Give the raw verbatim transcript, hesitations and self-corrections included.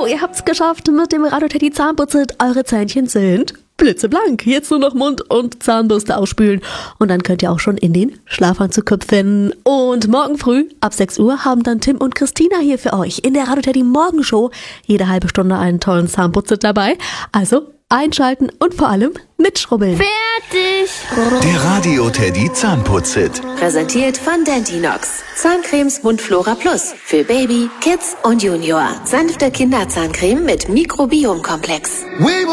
ihr habt's geschafft mit dem Radio Teddy Zahnputze. Eure Zähnchen sind blitzeblank. Jetzt nur noch Mund und Zahnbürste ausspülen. Und dann könnt ihr auch schon in den Schlafanzug köpfen. Und morgen früh ab sechs Uhr haben dann Tim und Christina hier für euch in der Radio Teddy Morgenshow jede halbe Stunde einen tollen Zahnputzer dabei. Also einschalten und vor allem mitschrubbeln. Fertig! Der Radio Teddy Zahnputzit. Präsentiert von Dentinox. Zahncremes Mundflora Plus. Für Baby, Kids und Junior. Sanfte Kinderzahncreme mit Mikrobiomkomplex.